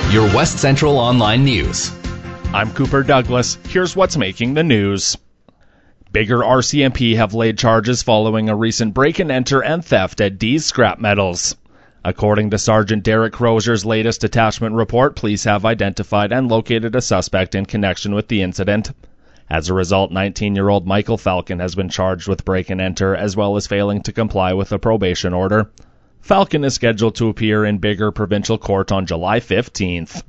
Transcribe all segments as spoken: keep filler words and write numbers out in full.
your West Central Online News. I'm Cooper Douglas. Here's what's making the news. Bigger R C M P have laid charges following a recent break-and-enter and theft at D's Scrap Metals. According to Sergeant Derek Crozier's latest detachment report, police have identified and located a suspect in connection with the incident. As a result, nineteen-year-old Michael Falcon has been charged with break-and-enter as well as failing to comply with a probation order. Falcon is scheduled to appear in Bigger Provincial Court on July fifteenth.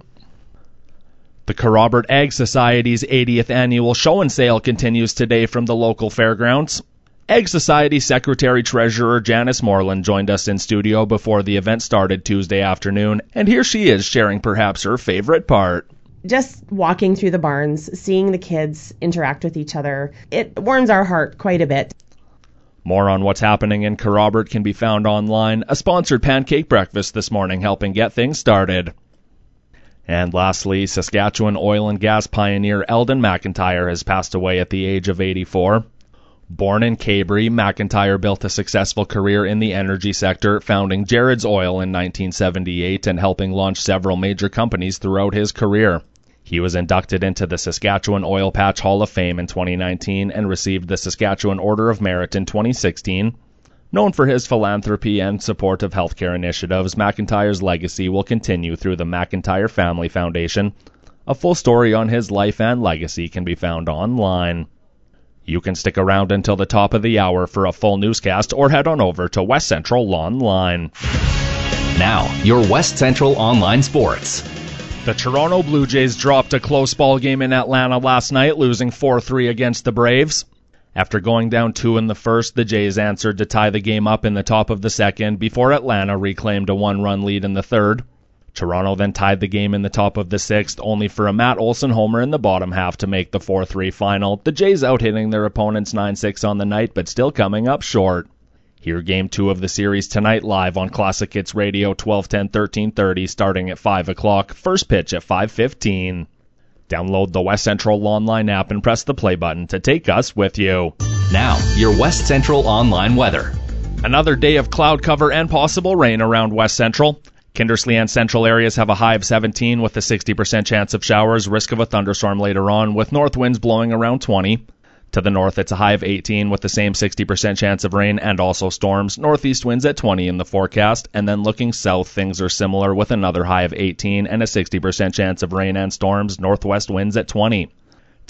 The Kerrobert Ag Society's eightieth annual show and sale continues today from the local fairgrounds. Ag Society Secretary-Treasurer Janice Moreland joined us in studio before the event started Tuesday afternoon, and here she is sharing perhaps her favorite part. Just walking through the barns, seeing the kids interact with each other, it warms our heart quite a bit. More on what's happening in Kerrobert can be found online. A sponsored pancake breakfast this morning helping get things started. And lastly, Saskatchewan oil and gas pioneer Eldon McIntyre has passed away at the age of eighty-four. Born in Cabri, McIntyre built a successful career in the energy sector, founding Jared's Oil in nineteen seventy-eight and helping launch several major companies throughout his career. He was inducted into the Saskatchewan Oil Patch Hall of Fame in twenty nineteen and received the Saskatchewan Order of Merit in twenty sixteen. Known for his philanthropy and support of healthcare initiatives, McIntyre's legacy will continue through the McIntyre Family Foundation. A full story on his life and legacy can be found online. You can stick around until the top of the hour for a full newscast or head on over to West Central Online. Now, your West Central Online Sports. The Toronto Blue Jays dropped a close ball game in Atlanta last night, losing four three against the Braves. After going down two in the first, the Jays answered to tie the game up in the top of the second before Atlanta reclaimed a one-run lead in the third. Toronto then tied the game in the top of the sixth, only for a Matt Olson homer in the bottom half to make the four three final. The Jays out-hitting their opponents nine six on the night, but still coming up short. Hear Game two of the series tonight live on Classic Hits Radio twelve ten thirteen thirty starting at five o'clock, first pitch at five fifteen. Download the West Central Online app and press the play button to take us with you. Now, your West Central Online weather. Another day of cloud cover and possible rain around West Central. Kindersley and central areas have a high of seventeen with a sixty percent chance of showers, risk of a thunderstorm later on, with north winds blowing around twenty. To the north, it's a high of eighteen with the same sixty percent chance of rain and also storms. Northeast winds at twenty in the forecast, and then looking south, things are similar with another high of eighteen and a sixty percent chance of rain and storms. Northwest winds at twenty.